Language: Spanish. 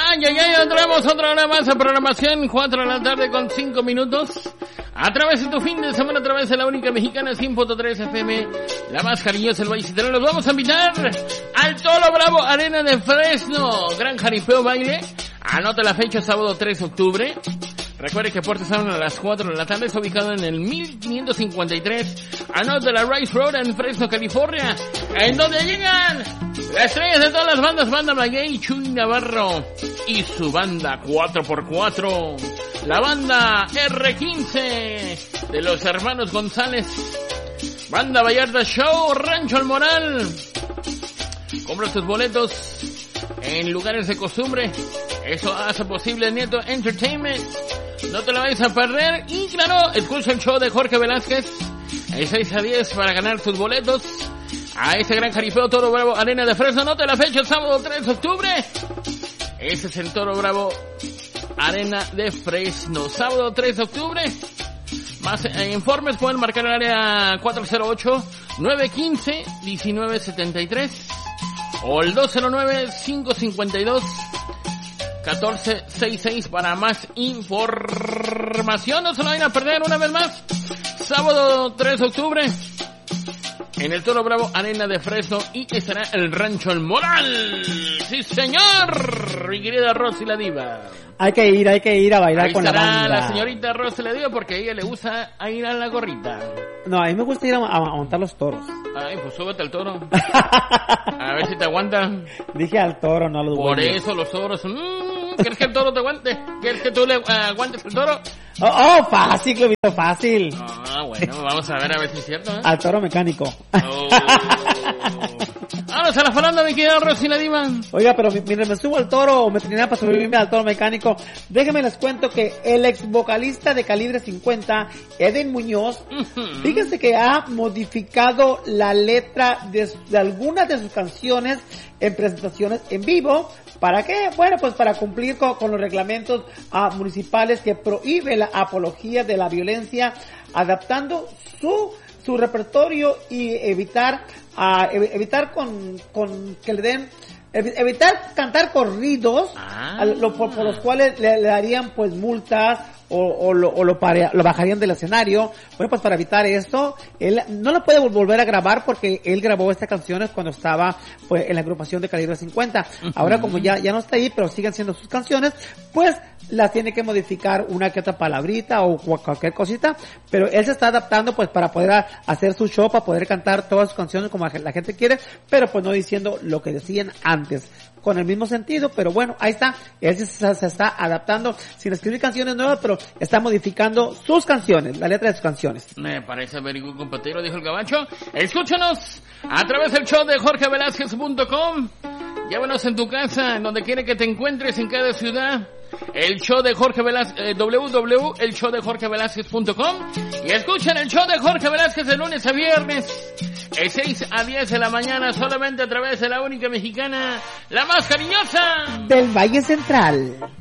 Ya traemos otra hora más de programación, 4 de la tarde con 5 minutos. A través de tu fin de semana, a través de la única mexicana 100.3 FM, la más cariñosa del Valle Central. Los vamos a invitar al Toro Bravo Arena de Fresno. Gran jaripeo baile. Anota la fecha, sábado 3 de octubre. Recuerde que puertas abren a las 4 de la tarde. Está ubicado en el 1553 Anota la Rice Road en Fresno, California. En donde llegan las estrellas de todas las bandas. Banda Maguey, Chuy Navarro y su banda 4x4. La banda R15 de los hermanos González. Banda Vallarta Show, Rancho El Moral. Compra tus boletos en lugares de costumbre. Eso hace posible Nieto Entertainment. No te la vais a perder. Y claro, escucha el show de Jorge Velázquez de 6 a 10 para ganar tus boletos a este gran jaripeo Toro Bravo Arena de Fresno. Nota la fecha, sábado 3 de octubre. Ese es el Toro Bravo Arena de Fresno, sábado 3 de octubre. Más informes pueden marcar el área 408-915-1973 o el 209-552-1466 para más información. No se lo vayan a perder una vez más. Sábado 3 de octubre en el Toro Bravo Arena de Fresno y estará el Rancho El Moral. ¡Sí, señor! Mi querida Rosy la Diva. Hay que ir a bailar ahí con la banda. La señorita Rosy la Diva porque a ella le gusta ir a la gorrita. No, a mí me gusta ir a montar los toros. Ay, pues súbete al toro. A ver si te aguanta. Dije al toro, no a los Por bueyes. eso los toros... ¿Quieres que el toro te aguante? ¿Quieres que tú le aguantes el toro? Fácil, Clevito, fácil. Bueno, vamos a ver si es cierto, ¿eh? Al toro mecánico. Vamos a la falanda, mi querida Rosy la Diva. Oiga, pero mientras me subo al toro o me trinea para subirme al toro mecánico, déjenme les cuento que el ex vocalista de Calibre 50, Eden Muñoz, fíjense que ha modificado la letra de algunas de sus canciones en presentaciones en vivo. ¿Para qué? Bueno, pues para cumplir con los reglamentos municipales que prohíbe la apología de la violencia, adaptando su repertorio y evitar que le den, evitar cantar corridos por los cuales le darían pues multas o lo bajarían del escenario. Bueno, pues para evitar esto, él no lo puede volver a grabar porque él grabó estas canciones cuando estaba pues en la agrupación de Calibre 50. Ahora como ya no está ahí, pero siguen siendo sus canciones, pues las tiene que modificar una que otra palabrita o cualquier cosita, pero él se está adaptando pues para poder hacer su show, para poder cantar todas sus canciones como la gente quiere, pero pues no diciendo lo que decían antes, con el mismo sentido. Pero bueno, ahí está, él se está adaptando sin escribir canciones nuevas, pero está modificando sus canciones, la letra de sus canciones. Me parece very good, compañero, dijo el gabacho. Escúchanos a través del show de jorgevelazquez.com. Llévanos en tu casa, en donde quiera que te encuentres en cada ciudad. El show de Jorge Velázquez, www.elshowdejorgevelazquez.com. Y escuchen el show de Jorge Velázquez de lunes a viernes, de 6 a 10 de la mañana, solamente a través de la única mexicana, la más cariñosa del Valle Central.